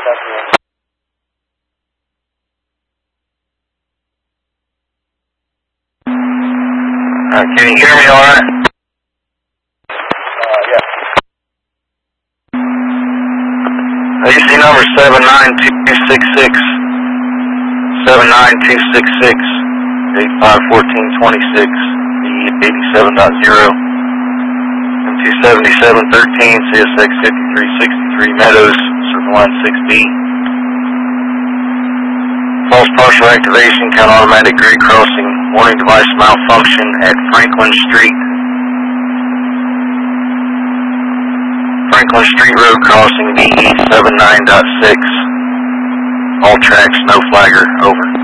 Can you hear me all right? Yeah. AC number 79266, 79266, 851426, E87.0, M27713, CSX 5363 Meadows, Circle Line 6B. False partial activation, count automatic grade crossing, warning device malfunction at Franklin Street. Franklin Street Road crossing, VE 79.6. All tracks, no flagger, over.